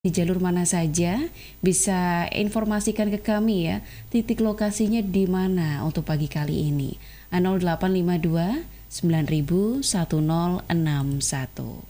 di jalur mana saja, bisa informasikan ke kami ya, titik lokasinya di mana untuk pagi kali ini. 0852 9000 1061.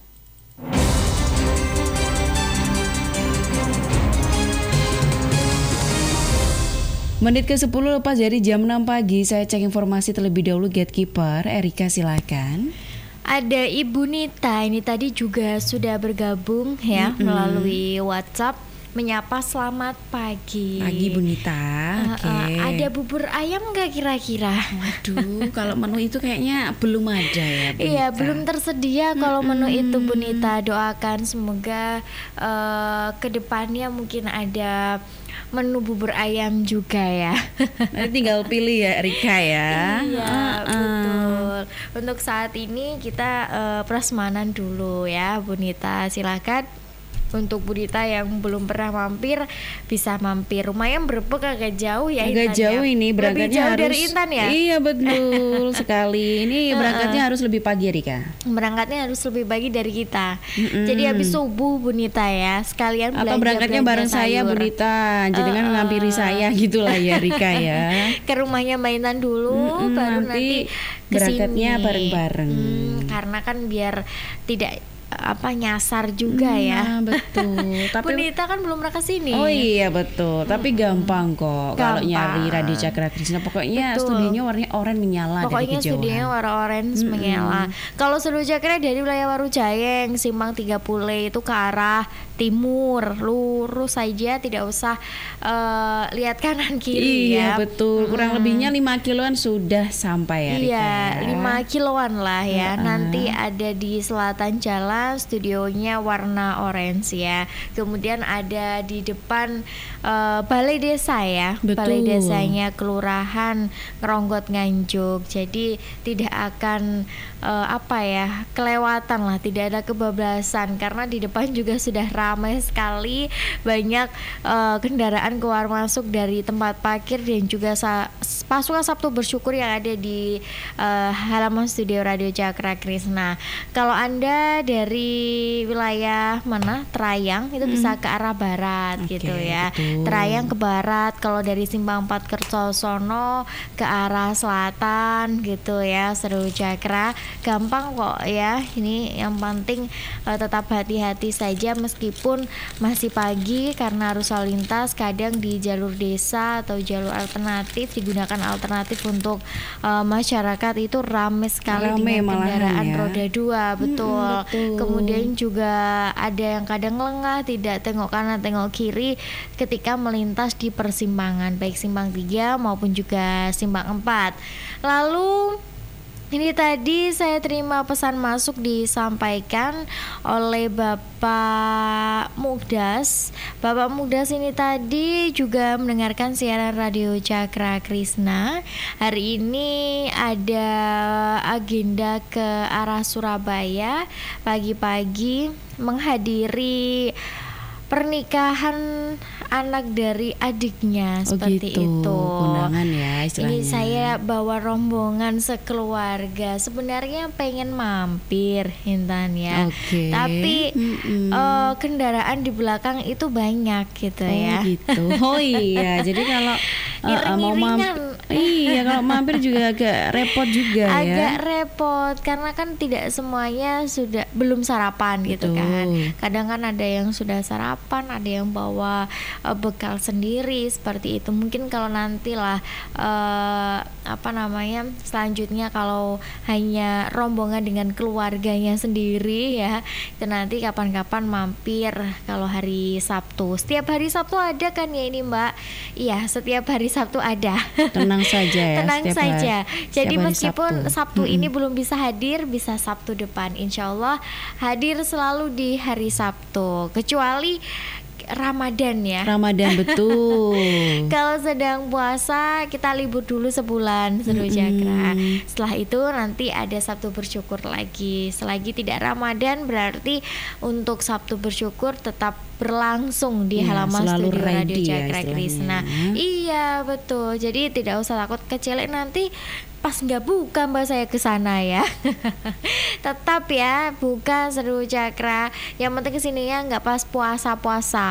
Menit ke-10 lepas dari jam 6 pagi, saya cek informasi terlebih dahulu. Gatekeeper Erika, silakan. Ada Ibu Nita, ini tadi juga sudah bergabung ya melalui WhatsApp, menyapa selamat pagi. Pagi Bu Nita. Ada bubur ayam nggak kira-kira? Waduh, kalau menu itu kayaknya belum ada ya Bu Iya, Nita. belum tersedia kalau menu itu Bu Nita. Doakan semoga kedepannya mungkin ada menu bubur ayam juga ya. Nanti tinggal pilih ya Erika ya. Iya, betul. Untuk saat ini kita prasmanan dulu ya Bu Nita. Silakan untuk Bu Nita yang belum pernah mampir, bisa mampir. Lumayan berebek agak jauh ya. Agak Intan jauh ya. ini berangkatnya lebih jauh harus dari Intan ya. Iya betul sekali. Ini berangkatnya harus lebih pagi Erika. Berangkatnya harus lebih pagi dari kita. Jadi habis subuh Bu Nita ya, sekalian atau berangkatnya bareng saya Bu Nita. Jadi kan ngampiri saya gitulah ya Rika ya. Ke rumahnya Mbak Intan dulu, baru nanti berangkatnya bareng-bareng. Karena kan biar tidak nyasar juga ya. Betul. Tapi Bu Nita kan belum pernah kesini. Oh iya betul. Tapi gampang kok kalau nyari Radio Cakra Krishna. Pokoknya studionya warnanya oranye menyala. Pokoknya dari kejauhan. studionya warna orange menyala. Kalau Studio Cakra dari wilayah Warujayeng, Simpang 3 Pule itu ke arah timur, lurus saja, tidak usah lihat kanan kiri. Iya ya. betul. Kurang lebihnya 5 kiloan sudah sampai ya Rika. Iya, 5 kiloan lah ya. Nanti ada di selatan jalan, studionya warna orange ya. Kemudian ada di depan balai desa ya. Betul. Balai desanya Kelurahan Ngeronggot Nganjuk. Jadi tidak akan kelewatan lah, tidak ada kebablasan karena di depan juga sudah ramai sekali, banyak kendaraan keluar masuk dari tempat parkir dan juga pasukan Sabtu Bersyukur yang ada di halaman studio Radio Cakra Krishna. Kalau Anda dari wilayah mana, Trayang, itu bisa ke arah barat gitu ya. Betul. Trayang ke barat, kalau dari Simpang 4 Kertosono ke arah selatan gitu ya. Seru Cakra gampang kok ya. Ini yang penting tetap hati-hati saja meskipun masih pagi, karena arus lalu lintas kadang di jalur desa atau jalur alternatif digunakan alternatif untuk masyarakat itu ramai sekali dengan kendaraan ya. roda 2. Betul. Kemudian juga ada yang kadang lengah, tidak tengok kanan tengok kiri ketika melintas di persimpangan, baik simpang 3 maupun juga simpang 4. Lalu ini tadi saya terima pesan masuk disampaikan oleh Bapak Mugdas. Bapak Mugdas ini tadi juga mendengarkan siaran Radio Cakra Krishna. Hari ini ada agenda ke arah Surabaya pagi-pagi menghadiri pernikahan anak dari adiknya, seperti gitu. itu. Kondangan ya istilahnya. Ini saya bawa rombongan sekeluarga. Sebenarnya pengen mampir Intan ya. Tapi kendaraan di belakang itu banyak gitu ya. Gitu. Oh iya. Jadi kalau mau mampir, kalau mampir juga agak repot juga ya. Agak repot karena kan tidak semuanya sudah belum sarapan gitu kan. Kadang kan ada yang sudah sarapan, ada yang bawa bekal sendiri seperti itu. Mungkin kalau nantilah selanjutnya kalau hanya rombongan dengan keluarganya sendiri ya, itu nanti kapan-kapan mampir kalau hari Sabtu. Setiap hari Sabtu ada kan ya ini Mbak? Iya, setiap hari Sabtu ada. Tenang saja ya. Tenang saja. Jadi meskipun Sabtu ini belum bisa hadir, bisa Sabtu depan. Insya Allah hadir selalu di hari Sabtu. Kecuali Ramadan ya. Ramadan betul. Kalau sedang puasa kita libur dulu sebulan Seru Cakra. Setelah itu nanti ada Sabtu bersyukur lagi. Selagi tidak Ramadan berarti untuk Sabtu bersyukur tetap berlangsung di halaman selalu studio Radio ready ya Cakra Krisna. Iya betul. Jadi tidak usah takut kecelek nanti pas nggak buka Mbak saya ke sana ya. Tetap ya buka Seru Cakra. Yang penting kesininya nggak pas puasa-puasa.